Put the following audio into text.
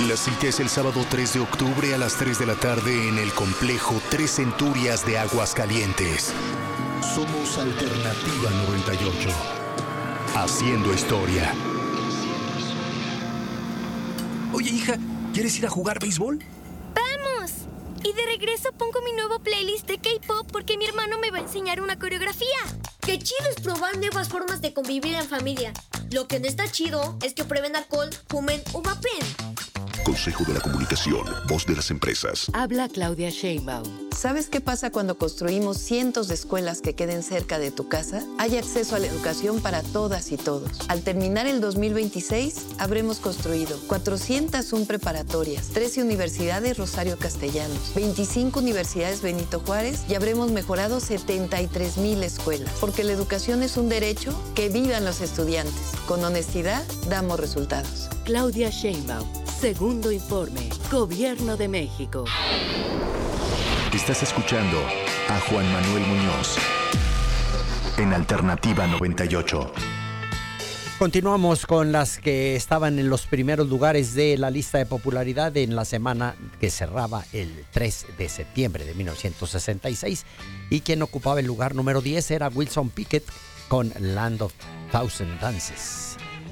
La cita es el sábado 3 de octubre a las 3 de la tarde en el complejo Tres Centurias de Aguascalientes. Somos Alternativa 98. Haciendo historia. Oye, hija, ¿quieres ir a jugar béisbol? ¡Vamos! Y de regreso pongo mi nuevo playlist de K-pop porque mi hermano me va a enseñar una coreografía. ¡Qué chido es probar nuevas formas de convivir en familia! Lo que no está chido es que prueben alcohol, fumen o vapen. Consejo de la Comunicación, voz de las empresas. Habla Claudia Sheinbaum. ¿Sabes qué pasa cuando construimos cientos de escuelas que queden cerca de tu casa? Hay acceso a la educación para todas y todos. Al terminar el 2026, habremos construido 401 preparatorias, 13 universidades Rosario Castellanos, 25 universidades Benito Juárez y habremos mejorado 73,000 escuelas. Porque la educación es un derecho, que vivan los estudiantes. Con honestidad, damos resultados. Claudia Sheinbaum. Segundo informe. Gobierno de México. Estás escuchando a Juan Manuel Muñoz en Alternativa 98. Continuamos con las que estaban en los primeros lugares de la lista de popularidad en la semana que cerraba el 3 de septiembre de 1966. Y quien ocupaba el lugar número 10 era Wilson Pickett con Land of Thousand Dances.